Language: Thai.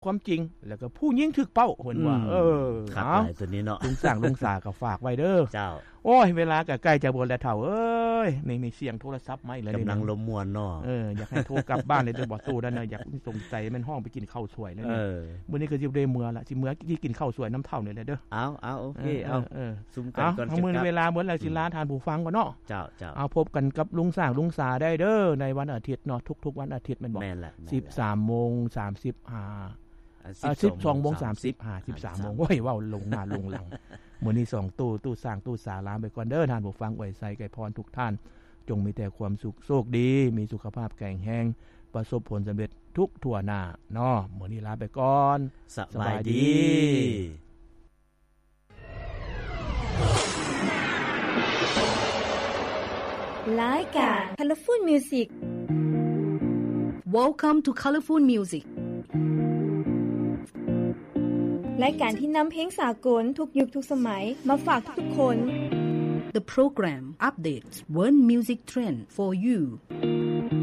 ความจริงแล้วก็ผู้หญิงถึกเป้าเพิ่นว่าครับหลายตัวนี้เนาะลุงสร้างลุงสาก็ฝากไว้เด้อเจ้าโอ้ยเวลาก็ใกล้จะบ่แล้วเฒ่าเอ้ยนี่เสียงโทรศัพท์ไหมแล้วนี่กำลังลมม่วนเนาะอยากให้โทรกลับบ้านเลยเด้อบ่ตู้นั่นน่ะอยากสงสัยมันห้องไปกินข้าวสวยแล้วนี่มื้อนี้ก็สิได้มื้อละสิมื้อกินข้าวสวยน้ำเฒ่านี่แหละเด้อเอาโอเคเอาซุ่มกันก่อนมื้อนี้เวลาหมดแล้วสิลาทานผู้ฟังก่อนเนาะเจ้าเอาพบกันกับลุงสร้างลุงสาได้เด้อในวันอาทิตย์เนาะทุกๆวันอาทิตย์แม่นบ่ 13:35 13:30 โอ้ยเว้าลงหน้าลงหลังมื้อนี้2ตู้สร้างตู้สาลาไปก่อนเด้อท่านผู้ฟังอวยใส่ไก่พรทุกท่านจงมีแต่ความสุขโชคดีมีสุขภาพแข็งแรงประสบผลสำเร็จทุกทั่วหน้าเนาะมื้อนี้ลาไปก่อนสบายดีรายการ Colorful Music Welcome to Colorful Music รายการที่นำเพลงสากลทุกยุคทุกสมัยมาฝากทุกคน The program updates world music trend for you